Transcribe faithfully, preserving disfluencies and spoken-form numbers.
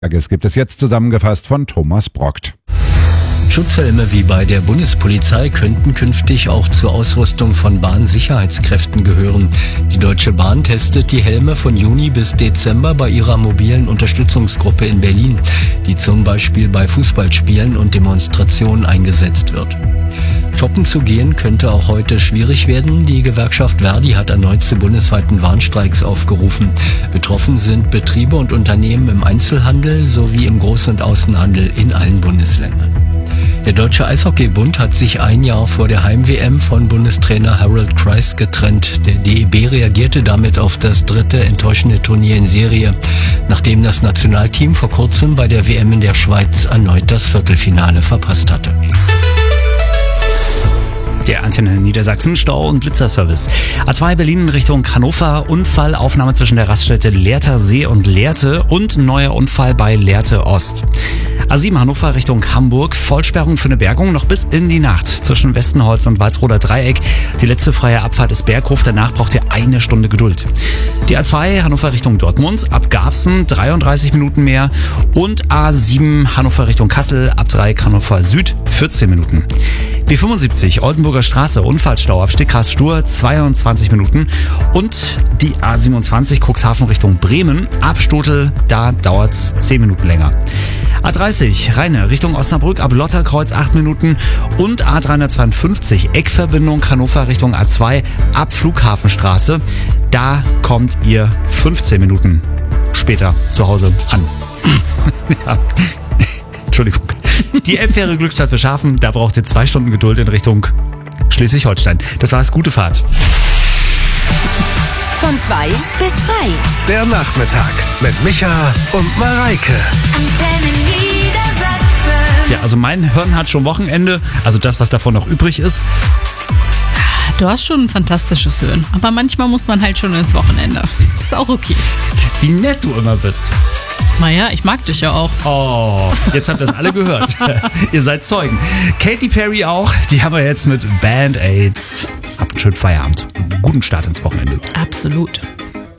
Es gibt es jetzt zusammengefasst von Thomas Brockt. Schutzhelme wie bei der Bundespolizei könnten künftig auch zur Ausrüstung von Bahnsicherheitskräften gehören. Die Deutsche Bahn testet die Helme von Juni bis Dezember bei ihrer mobilen Unterstützungsgruppe in Berlin, die zum Beispiel bei Fußballspielen und Demonstrationen eingesetzt wird. Shoppen zu gehen könnte auch heute schwierig werden. Die Gewerkschaft Verdi hat erneut zu bundesweiten Warnstreiks aufgerufen. Betroffen sind Betriebe und Unternehmen im Einzelhandel sowie im Groß- und Außenhandel in allen Bundesländern. Der Deutsche Eishockeybund hat sich ein Jahr vor der Heim-W M von Bundestrainer Harold Kreis getrennt. Der D E B reagierte damit auf das dritte enttäuschende Turnier in Serie, nachdem das Nationalteam vor kurzem bei der W M in der Schweiz erneut das Viertelfinale verpasst hatte. Der Antenne Niedersachsen Stau- und Blitzerservice. A zwei Berlin Richtung Hannover, Unfallaufnahme zwischen der Raststätte Lehrter See und Lehrte und neuer Unfall bei Lehrte Ost. A sieben Hannover Richtung Hamburg, Vollsperrung für eine Bergung noch bis in die Nacht zwischen Westenholz und Walsroder Dreieck. Die letzte freie Abfahrt ist Berghof, danach braucht ihr eine Stunde Geduld. Die A zwei Hannover Richtung Dortmund, ab Garbsen dreiunddreißig Minuten mehr und A sieben Hannover Richtung Kassel, ab Dreieck Hannover Süd vierzehn Minuten. B fünfundsiebzig Oldenburger Straße, Unfallstau ab Stickhast-Stur zweiundzwanzig Minuten und die A siebenundzwanzig Cuxhaven Richtung Bremen, ab Stotel, da dauert's zehn Minuten länger. A dreißig Rheine Richtung Osnabrück, ab Lotterkreuz acht Minuten und A dreihundertzweiundfünfzig Eckverbindung Hannover Richtung A zwei, ab Flughafenstraße, da kommt ihr fünfzehn Minuten später zu Hause an. Ja. Entschuldigung. Die Elbfähre Glückstadt Beschafen, da braucht ihr zwei Stunden Geduld in Richtung Schleswig-Holstein. Das war's, gute Fahrt. Von zwei bis frei. Der Nachmittag mit Micha und Mareike. Antenne Niedersachsen. Ja, also mein Hirn hat schon Wochenende, also das, was davon noch übrig ist. Du hast schon ein fantastisches Hören, aber manchmal muss man halt schon ins Wochenende. Ist auch okay. Wie nett du immer bist. Naja, ich mag dich ja auch. Oh, jetzt habt ihr das alle gehört. Ihr seid Zeugen. Katy Perry auch, die haben wir jetzt mit Band-Aids. Habt einen schönen Feierabend. Guten Start ins Wochenende. Absolut.